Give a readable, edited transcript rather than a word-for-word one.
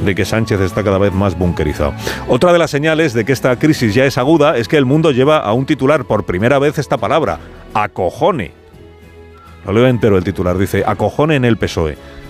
de que Sánchez está cada vez más bunkerizado. Otra de las señales de que esta crisis ya es aguda es que El Mundo lleva a un titular por primera vez esta palabra, acojone. Lo leo entero el titular, dice, acojone en el PSOE.